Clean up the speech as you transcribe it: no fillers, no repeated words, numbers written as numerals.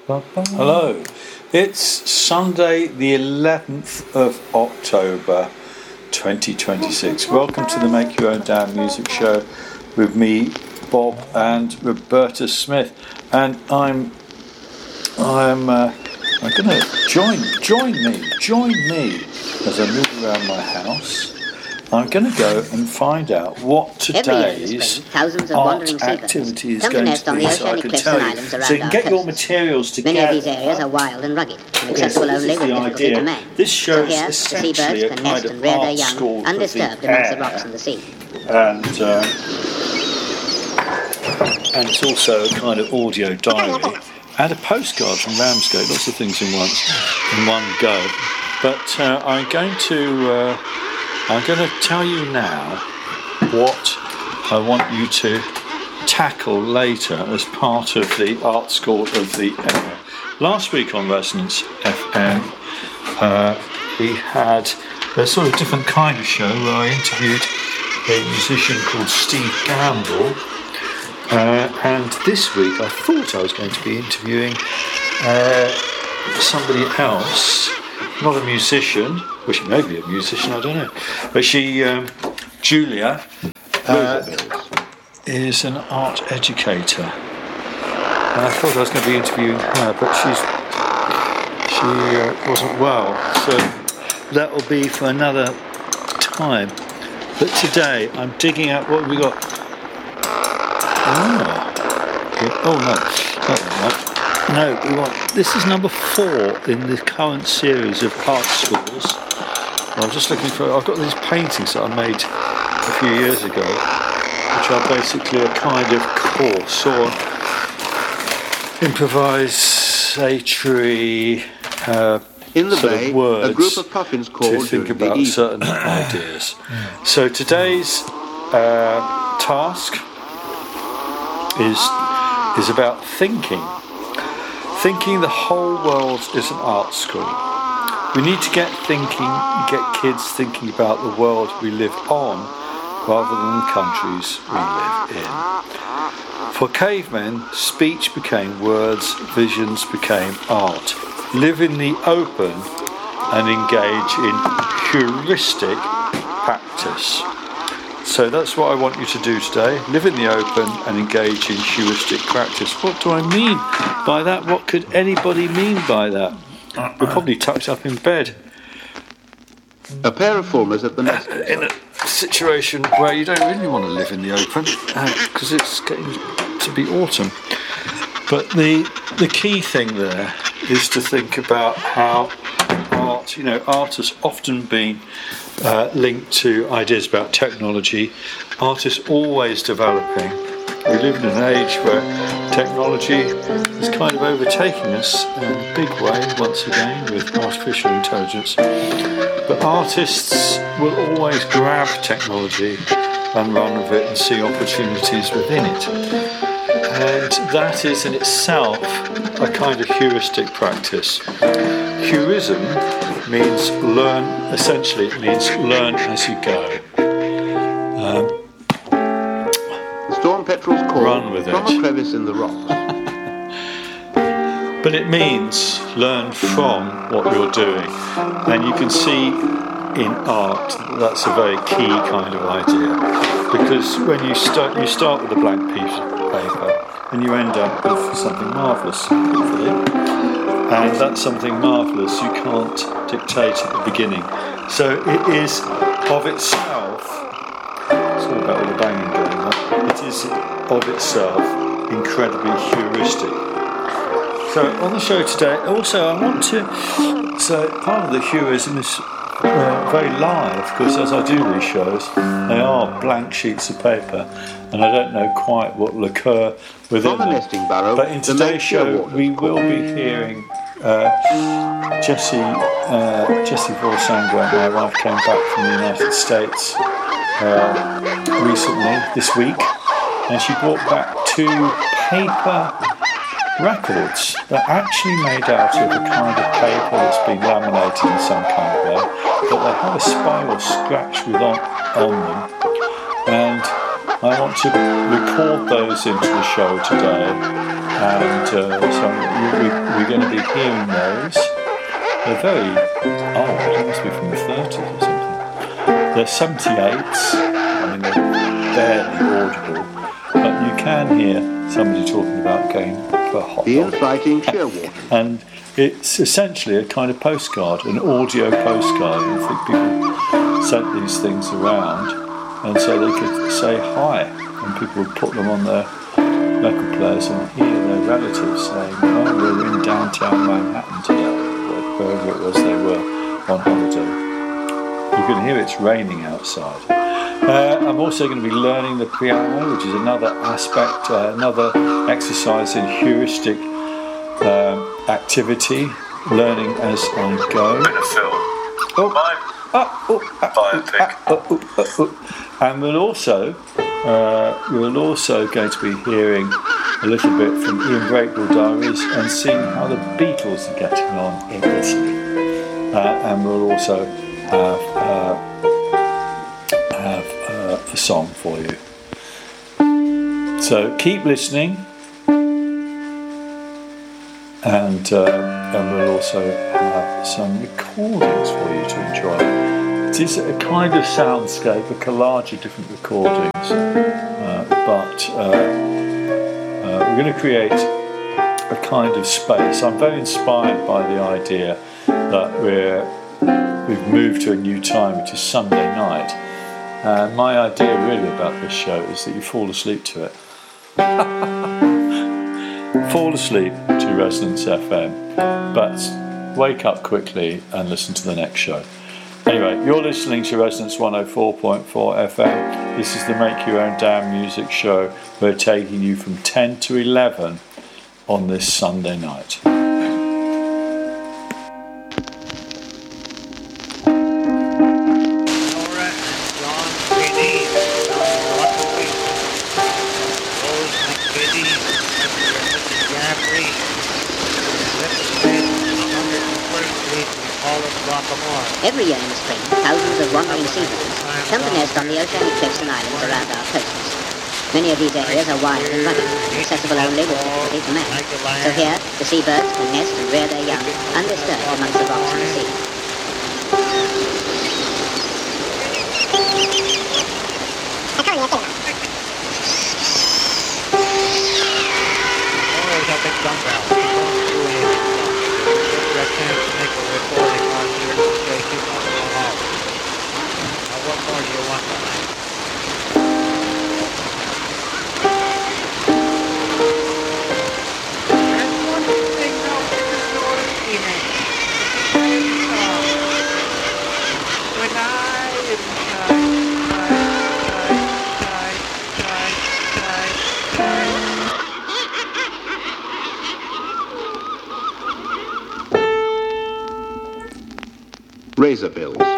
Hello, it's Sunday the 11th of October 2026. Welcome to the Make Your Own Damn Music Show with me, Bob, and Roberta Smith. And I'm going to join me as I move around my house. I'm going to go and find out what today's art activity is going to be, so I can tell you, so you can get your materials together. Many of these areas are wild and rugged, and accessible only with difficulty to man. This shows Here, essentially the seabirds a can kind nest of and rear their art young school undisturbed amongst the rocks and the sea. And it's also a kind of audio diary and a postcard from Ramsgate. Lots of things in one go. But I'm going to tell you now what I want you to tackle later as part of the art school of the area. Last week on Resonance FM, we had a sort of different kind of show where I interviewed a musician called Steve Gamble. And this week I thought I was going to be interviewing somebody else, not a musician, well, she may be a musician, I don't know, but Julia, is an art educator. And I thought I was going to be interviewing her, but she wasn't well, so that will be for another time. But today I'm digging out what we got. This is number 4 in the current series of art schools. I'm just looking for. I've got these paintings that I made a few years ago, which are basically a kind of course or improvisatory in the sort bay, of words a group of puffins called to think about certain ideas. So today's task is about thinking. Thinking the whole world is an art school. We need to get kids thinking about the world we live on rather than the countries we live in. For cavemen, speech became words, visions became art. Live in the open and engage in heuristic practice. So that's what I want you to do today. Live in the open and engage in heuristic practice. What do I mean by that? What could anybody mean by that? We're probably tucked up in bed. A pair of formers at the nest. In a situation where you don't really want to live in the open because it's getting to be autumn. But the key thing there is to think about how art has often been linked to ideas about technology. Art is always developing. We live in an age where technology is kind of overtaking us in a big way once again with artificial intelligence. But artists will always grab technology and run with it and see opportunities within it. And that is in itself a kind of heuristic practice. Heurism means learn, essentially it means learn as you go. The storm petrel's call run with from it. a crevice in the rocks. But it means learn from what you're doing. And you can see in art that's a very key kind of idea. Because when you start with a blank piece of paper and you end up with something marvellous, hopefully. And that's something marvellous you can't dictate at the beginning. So it is of itself, sorry about all the banging going on, it is of itself incredibly heuristic. So on the show today, also I want to, so part of the heurism is very live, because as I do these shows, they are blank sheets of paper, and I don't know quite what will occur within them. But in today's show, we will be hearing Jessie Vorsangwa, my wife, came back from the United States recently, this week, and she brought back 2 paper records that are actually made out of a kind of paper that's been laminated in some kind of way, but they have a spiral scratch on them, and I want to record those into the show today and we're going to be hearing those. They're very old. They must be from the 30s or something. They're 78s. I mean, they're barely audible, but you can hear somebody talking about going for a hot The dog. in-fighting Shearwater. And it's essentially a kind of postcard, an audio postcard. I think people sent these things around, and so they could say hi, and people would put them on their record players and hear their relatives saying, "Oh, we're in downtown Manhattan today," wherever it was they were on holiday. You can hear it's raining outside. I'm also going to be learning the piano, which is another aspect, another exercise in heuristic activity, learning as I go. In a film. Biopic. And we're also going to be hearing a little bit from Ian Breakbill Diaries and seeing how the Beatles are getting on in Italy. And we'll also have a song for you. So keep listening, and we'll also have some recordings for you to enjoy. It is a kind of soundscape, a collage of different recordings, but we're going to create a kind of space. I'm very inspired by the idea that we've moved to a new time, which is Sunday night. And my idea really about this show is that you fall asleep to it. Fall asleep to Resonance FM, but wake up quickly and listen to the next show. Anyway, you're listening to Resonance 104.4 FM. This is the Make Your Own Damn Music Show. We're taking you from 10 to 11 on this Sunday night. Every year in the spring, thousands of wandering seabirds come to nest on the oceanic cliffs and islands around our coasts. Many of these areas are wild and rugged, accessible only with difficulty to man. So here, the seabirds can nest and rear their young undisturbed amongst the rocks and the sea. Razorbills.